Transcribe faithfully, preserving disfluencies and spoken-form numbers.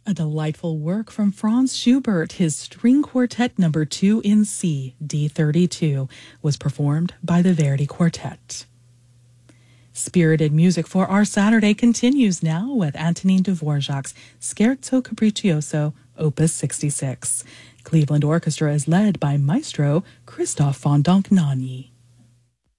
A delightful work from Franz Schubert, his String Quartet Number two in C, D thirty-two, was performed by the Verdi Quartet. Spirited music for our Saturday continues now with Antonin Dvorak's Scherzo Capriccioso, Opus sixty-six. Cleveland Orchestra is led by Maestro Christoph von Dohnanyi.